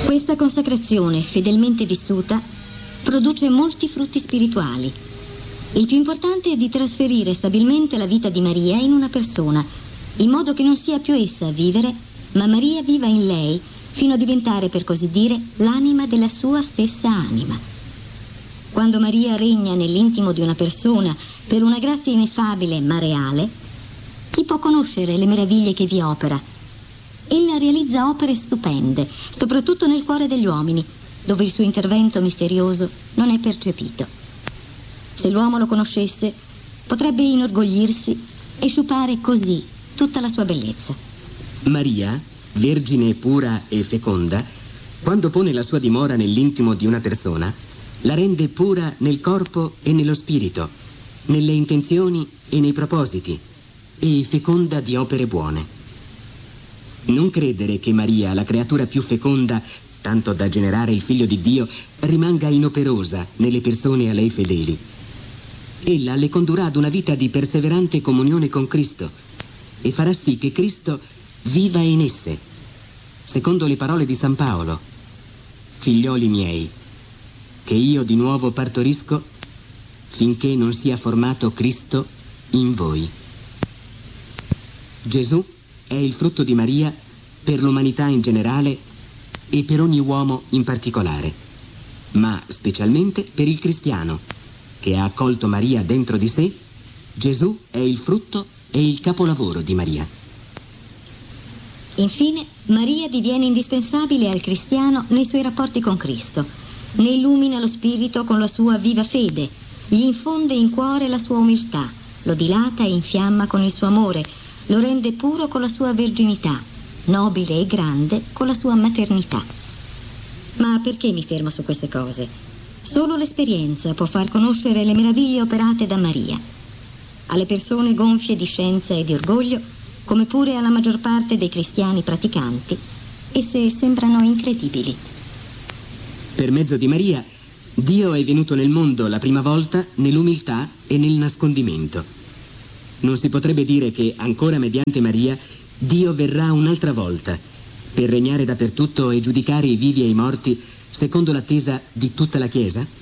Questa consacrazione, fedelmente vissuta, produce molti frutti spirituali. Il più importante è di trasferire stabilmente la vita di Maria in una persona, in modo che non sia più essa a vivere, ma Maria viva in lei, fino a diventare, per così dire, l'anima della sua stessa anima. Quando Maria regna nell'intimo di una persona per una grazia ineffabile ma reale, chi può conoscere le meraviglie che vi opera? Ella realizza opere stupende, soprattutto nel cuore degli uomini, dove il suo intervento misterioso non è percepito. Se l'uomo lo conoscesse, potrebbe inorgoglirsi e sciupare così tutta la sua bellezza. Maria, vergine pura e feconda, quando pone la sua dimora nell'intimo di una persona, la rende pura nel corpo e nello spirito, nelle intenzioni e nei propositi, e feconda di opere buone. Non credere che Maria, la creatura più feconda, tanto da generare il figlio di Dio, rimanga inoperosa nelle persone a lei fedeli. Ella le condurrà ad una vita di perseverante comunione con Cristo e farà sì che Cristo viva in esse, secondo le parole di San Paolo: figlioli miei, che io di nuovo partorisco finché non sia formato Cristo in voi. Gesù è il frutto di Maria per l'umanità in generale e per ogni uomo in particolare, ma specialmente per il cristiano che ha accolto Maria dentro di sé. Gesù è il frutto e il capolavoro di Maria. Infine, Maria diviene indispensabile al cristiano nei suoi rapporti con Cristo. Ne illumina lo spirito con la sua viva fede, gli infonde in cuore la sua umiltà, lo dilata e infiamma con il suo amore, lo rende puro con la sua verginità, nobile e grande con la sua maternità. Ma perché mi fermo su queste cose? Solo l'esperienza può far conoscere le meraviglie operate da Maria. Alle persone gonfie di scienza e di orgoglio, come pure alla maggior parte dei cristiani praticanti, esse sembrano incredibili. Per mezzo di Maria, Dio è venuto nel mondo la prima volta nell'umiltà e nel nascondimento. Non si potrebbe dire che, ancora mediante Maria, Dio verrà un'altra volta per regnare dappertutto e giudicare i vivi e i morti secondo l'attesa di tutta la Chiesa?